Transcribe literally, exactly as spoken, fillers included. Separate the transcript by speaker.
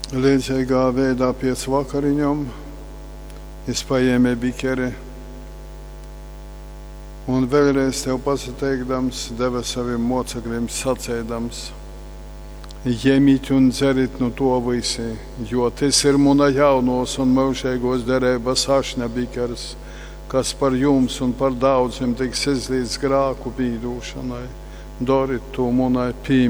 Speaker 1: Līdzīgā veidā pēc vakariņām es paēmu bikeri un vēlreiz tev pasateikdams, deva saviem mocekļiem sacēdams: ņemiet un dzeriet no to visi, jo tas ir mana jaunos un mūžīgos derības ašņa bikers, kas par jums un par daudziem tiks izlīdz grāku pīdūšanai. Dariet to manai pieminēšanai.